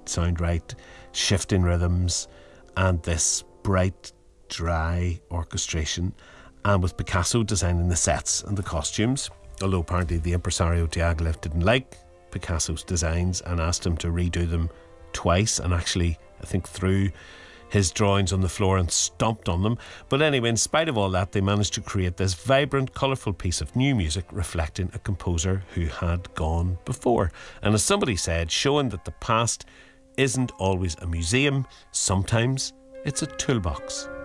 sound right, shifting rhythms, and this bright, dry orchestration, and with Picasso designing the sets and the costumes. Although apparently the impresario Diaghilev didn't like Picasso's designs and asked him to redo them twice, and actually, I think, threw his drawings on the floor and stomped on them. But anyway, in spite of all that, they managed to create this vibrant, colourful piece of new music reflecting a composer who had gone before. And as somebody said, showing that the past isn't always a museum, sometimes it's a toolbox.